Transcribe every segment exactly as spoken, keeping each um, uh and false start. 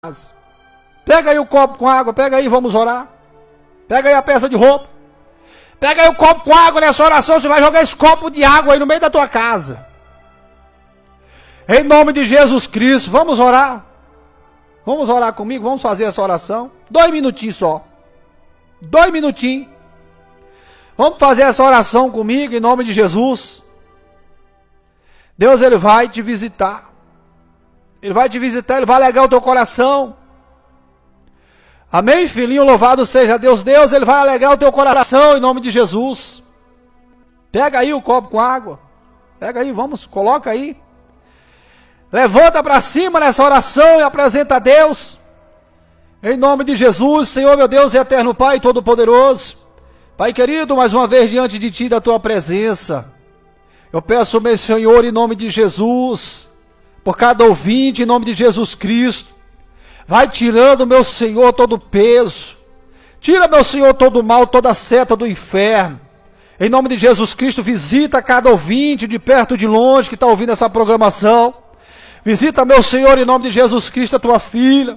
Pega aí o copo com água, pega aí, vamos orar. Pega aí a peça de roupa. Pega aí o copo com água nessa oração, você vai jogar esse copo de água aí no meio da tua casa. Em nome de Jesus Cristo, vamos orar. Vamos orar comigo, vamos fazer essa oração. Dois minutinhos só. Dois minutinhos. Vamos fazer essa oração comigo em nome de Jesus. Deus, Ele vai te visitar. Ele vai te visitar, Ele vai alegrar o teu coração. Amém, filhinho? Louvado seja Deus. Deus, Ele vai alegrar o teu coração em nome de Jesus. Pega aí o copo com água. Pega aí, vamos, coloca aí. Levanta para cima nessa oração e apresenta a Deus. Em nome de Jesus, Senhor, meu Deus e eterno Pai Todo-Poderoso. Pai querido, mais uma vez diante de Ti, da Tua presença. Eu peço, meu Senhor, em nome de Jesus, por cada ouvinte, em nome de Jesus Cristo. Vai tirando, meu Senhor, todo o peso. Tira, meu Senhor, todo o mal, toda a seta do inferno. Em nome de Jesus Cristo, visita cada ouvinte, de perto, de longe, que está ouvindo essa programação. Visita, meu Senhor, em nome de Jesus Cristo, a tua filha.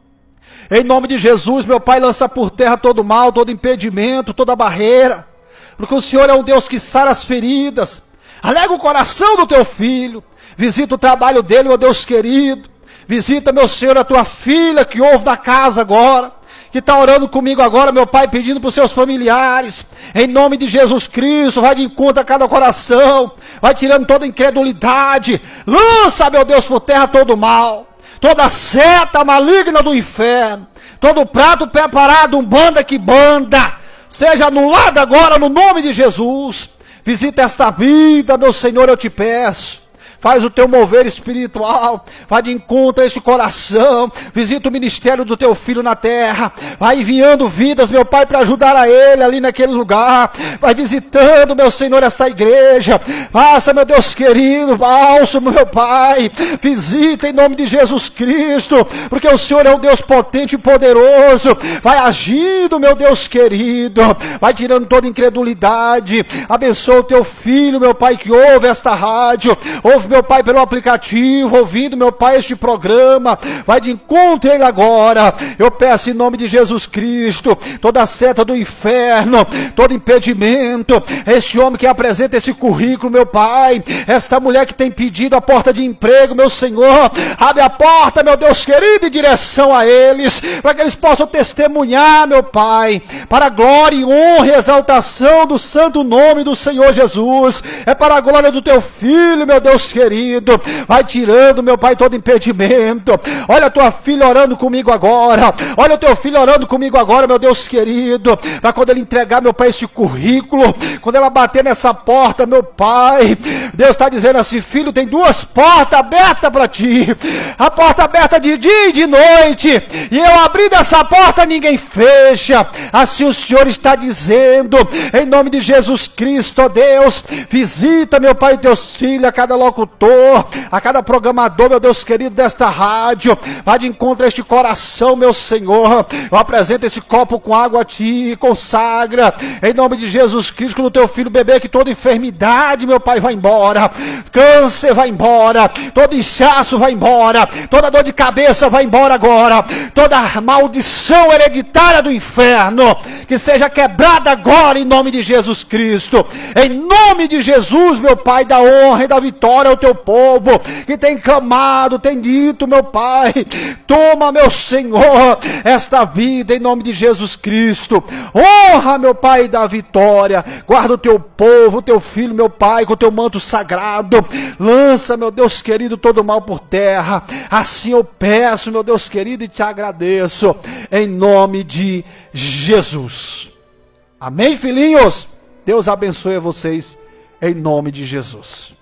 Em nome de Jesus, meu Pai, lança por terra todo o mal, todo impedimento, toda barreira. Porque o Senhor é um Deus que sara as feridas. Alega o coração do teu filho. Visita o trabalho dele, meu Deus querido. Visita, meu Senhor, a tua filha que ouve da casa agora, que está orando comigo agora, meu Pai, pedindo para os seus familiares, em nome de Jesus Cristo, vai de encontro a cada coração, vai tirando toda incredulidade, lança, meu Deus, por terra todo o mal, toda seta maligna do inferno, todo prato preparado, um banda que banda, seja anulado agora no nome de Jesus. Visita esta vida, meu Senhor, eu te peço. Faz o teu mover espiritual, vai de encontro a este coração, visita o ministério do teu filho na terra, vai enviando vidas, meu Pai, para ajudar a ele ali naquele lugar, vai visitando, meu Senhor, essa igreja, faça, meu Deus querido, bálsamo, meu Pai, visita em nome de Jesus Cristo, porque o Senhor é um Deus potente e poderoso, vai agindo, meu Deus querido, vai tirando toda incredulidade, abençoa o teu filho, meu Pai, que ouve esta rádio, ouve, meu Pai, pelo aplicativo, ouvindo, meu Pai, este programa, vai de encontro a ele agora. Eu peço em nome de Jesus Cristo, toda a seta do inferno, todo impedimento, este homem que apresenta esse currículo, meu Pai, esta mulher que tem pedido a porta de emprego, meu Senhor, abre a porta, meu Deus querido, em direção a eles, para que eles possam testemunhar, meu Pai, para a glória e honra e exaltação do santo nome do Senhor Jesus, é para a glória do teu filho, meu Deus querido. Querido, vai tirando, meu Pai, todo impedimento. Olha a tua filha orando comigo agora. Olha o teu filho orando comigo agora, meu Deus querido. Para quando ele entregar, meu Pai, este currículo, quando ela bater nessa porta, meu Pai, Deus está dizendo assim: filho, tem duas portas abertas para ti. A porta aberta de dia e de noite. E eu abri dessa porta, ninguém fecha. Assim o Senhor está dizendo, em nome de Jesus Cristo, ó Deus, visita, meu Pai, teus filhos, a cada locutor, a cada programador, meu Deus querido, desta rádio, vai de encontro a este coração, meu Senhor. Eu apresento esse copo com água a ti, consagra, em nome de Jesus Cristo, no teu filho bebê, que toda enfermidade, meu Pai, vai embora, câncer vai embora, todo inchaço vai embora, toda dor de cabeça vai embora agora, toda maldição hereditária do inferno, que seja quebrada agora, em nome de Jesus Cristo, em nome de Jesus, meu Pai, da honra e da vitória ao teu povo, que tem clamado, tem dito, meu Pai, toma, meu Senhor, esta vida em nome de Jesus Cristo, honra, meu Pai, da vitória, guarda o teu povo, o teu filho, meu Pai, com o teu manto sagrado, lança, meu Deus querido, todo o mal por terra, assim eu peço, meu Deus querido, e te agradeço, em nome de Jesus, amém, filhinhos? Deus abençoe a vocês, em nome de Jesus.